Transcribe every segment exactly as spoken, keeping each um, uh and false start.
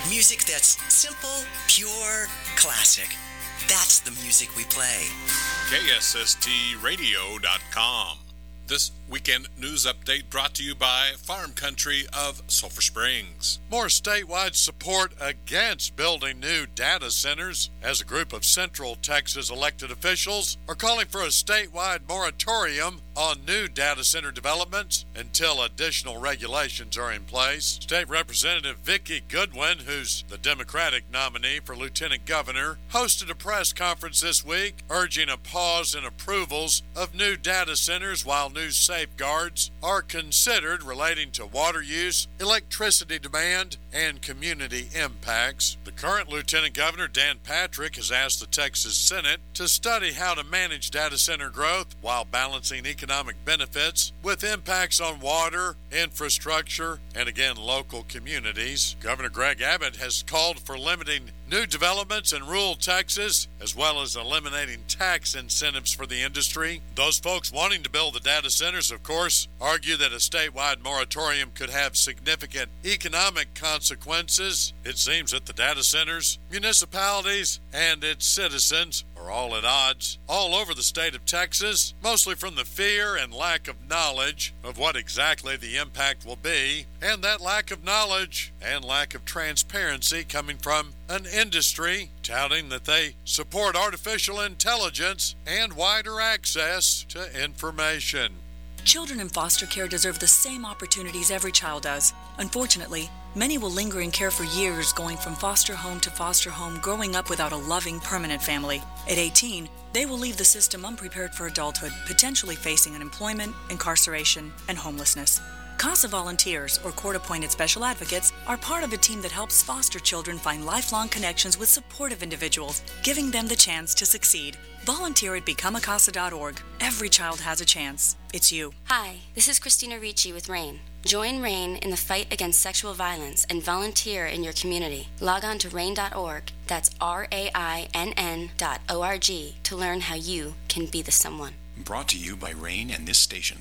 Music that's simple, pure, classic. That's the music we play. K S S T radio dot com. This weekend news update brought to you by Farm Country of Sulphur Springs. More statewide support against building new data centers as a group of Central Texas elected officials are calling for a statewide moratorium on new data center developments until additional regulations are in place. State Representative Vicki Goodwin, who's the Democratic nominee for Lieutenant Governor, hosted a press conference this week urging a pause in approvals of new data centers while new safeguards are considered relating to water use, electricity demand, and community impacts. The current Lieutenant Governor, Dan Patrick, has asked the Texas Senate to study how to manage data center growth while balancing economic benefits with impacts on water, infrastructure, and again, local communities. Governor Greg Abbott has called for limiting new developments in rural Texas, as well as eliminating tax incentives for the industry. Those folks wanting to build the data centers, of course, argue that a statewide moratorium could have significant economic consequences. It seems that the data centers, municipalities, and its citizens are all at odds all over the state of Texas, mostly from the fear and lack of knowledge of what exactly the impact will be, and that lack of knowledge and lack of transparency coming from an industry touting that they support artificial intelligence and wider access to information. Children in foster care deserve the same opportunities every child does. Unfortunately, many will linger in care for years, going from foster home to foster home, growing up without a loving, permanent family. At eighteen, they will leave the system unprepared for adulthood, potentially facing unemployment, incarceration, and homelessness. CASA volunteers, or court-appointed special advocates, are part of a team that helps foster children find lifelong connections with supportive individuals, giving them the chance to succeed. Volunteer at become a casa dot org. Every child has a chance. It's you. Hi, this is Christina Ricci with RAIN. Join RAIN in the fight against sexual violence and volunteer in your community. Log on to rain dot org, that's R A I N N dot O R G, to learn how you can be the someone. Brought to you by RAIN and this station.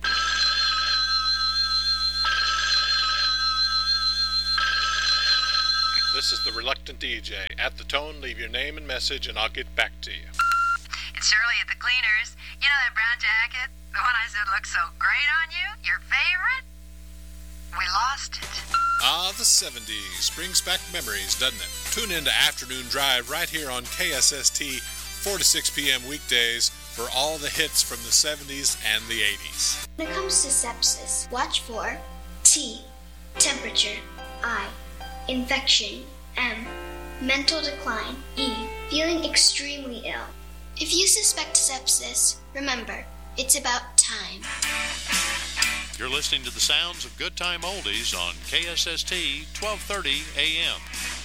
This is the Reluctant D J. At the tone, leave your name and message, and I'll get back to you. It's Shirley at the Cleaners. You know that brown jacket? The one I said looked so great on you? Your favorite? We lost it. Ah, the seventies brings back memories, doesn't it? Tune in to Afternoon Drive right here on K S S T, four to six p.m. weekdays for all the hits from the seventies and the eighties. When it comes to sepsis, watch for T, temperature, I, infection, M, mental decline, E, feeling extremely ill. If you suspect sepsis, remember, it's about time. You're listening to the sounds of Good Time Oldies on K S S T, twelve thirty a.m.